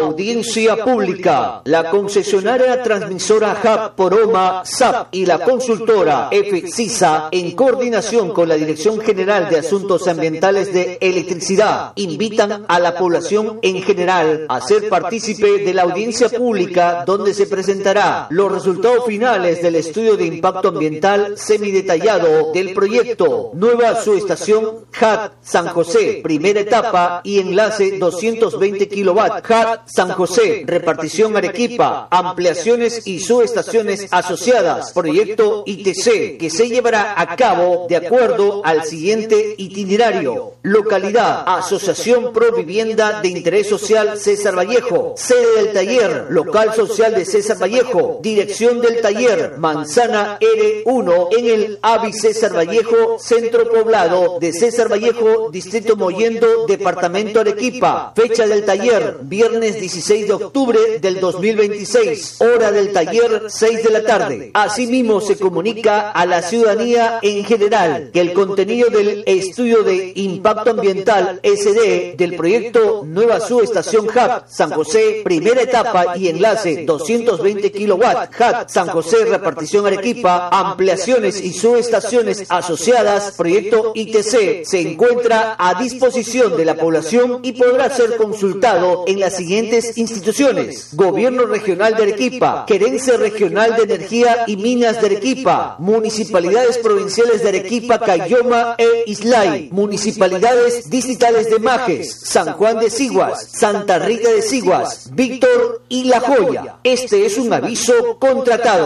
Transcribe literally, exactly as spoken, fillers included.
Audiencia pública. La concesionaria transmisora H A P Poroma, S A P y la consultora F CISA, en coordinación con la Dirección General de Asuntos Ambientales de Electricidad, invitan a la población en general a ser partícipe de la audiencia pública donde se presentará los resultados finales del estudio de impacto ambiental semidetallado del proyecto Nueva Subestación H A T San José, primera etapa y enlace doscientos veinte kilovatios, H A T San José, repartición Arequipa, ampliaciones y subestaciones asociadas, proyecto I T C, que se llevará a cabo de acuerdo al siguiente itinerario. Localidad: Asociación Pro Vivienda de Interés Social César Vallejo. Sede del taller: Local Social de César Vallejo. Dirección del taller: Manzana R uno en el A V I César Vallejo, Centro Poblado de César Vallejo, Distrito Mollendo, Departamento Arequipa. Fecha del taller: viernes dieciséis de octubre del dos mil veintiséis. Hora del taller: seis de la tarde. Asimismo, se comunica a la ciudadanía en general que el contenido del estudio de impacto ambiental S D del proyecto Nueva Subestación H A T San José, primera etapa y enlace doscientos veinte kilowatts, H A T San José, repartición Arequipa, ampliaciones y subestaciones asociadas, proyecto I T C, se encuentra a disposición de la población y podrá ser consultado en las siguientes instituciones: Gobierno Regional de Arequipa, Gerencia Regional de Energía y Minas de Arequipa, Municipalidades Provinciales de Arequipa, Caylloma e Islay, Municipalidades Distritales de Majes, San Juan de Siguas, Santa Rita de Siguas, Víctor y La Joya. Este es un aviso contratado.